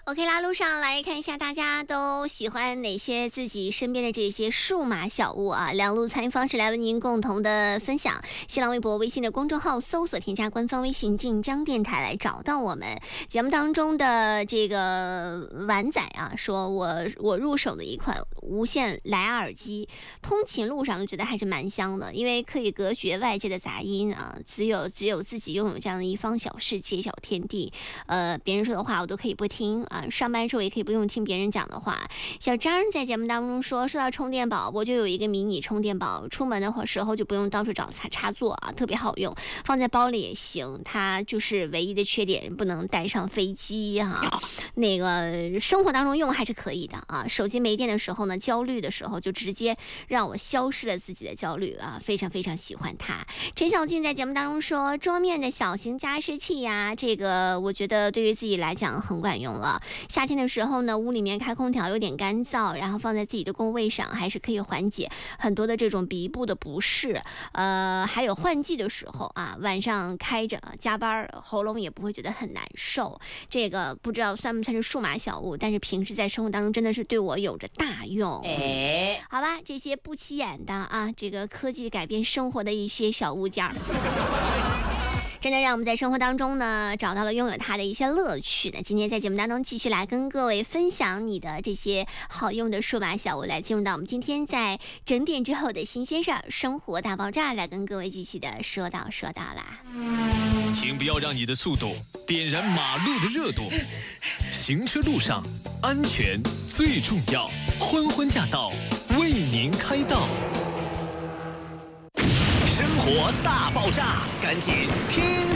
OK 啦，路上来看一下大家都喜欢哪些自己身边的这些数码小物啊？两路参与方式来为您共同的分享。新浪微博、微信的公众号搜索添加官方微信晋江电台来找到我们。节目当中的这个丸仔啊，说我入手的一款无线蓝牙耳机，通勤路上就觉得还是蛮香的，因为可以隔绝外界的杂音啊，只有自己拥有这样的一方小世界、小天地。别人说的话我都可以不听啊。上班时候也可以不用听别人讲的话。小张在节目当中说到充电宝，我就有一个迷你充电宝，出门的时候就不用到处找插座啊，特别好用，放在包里也行。它就是唯一的缺点，不能带上飞机哈。那个生活当中用还是可以的啊。手机没电的时候呢，焦虑的时候就直接让我消失了自己的焦虑啊，非常非常喜欢它。陈小静在节目当中说，桌面的小型加湿器呀，这个我觉得对于自己来讲很管用了。夏天的时候呢，屋里面开空调有点干燥，然后放在自己的工位上，还是可以缓解很多的这种鼻部的不适。还有换季的时候啊，晚上开着加班，喉咙也不会觉得很难受。这个不知道算不算是数码小物，但是平时在生活当中真的是对我有着大用。好吧，这些不起眼的啊，这个科技改变生活的一些小物件真的让我们在生活当中呢找到了拥有它的一些乐趣呢。今天在节目当中继续来跟各位分享你的这些好用的数码小物，来进入到我们今天在整点之后的新鲜事儿生活大爆炸，来跟各位继续的说到啦。 请不要让你的速度点燃马路的热度，行车路上安全最重要，欢欢驾到为您开道。生活大爆炸，赶紧听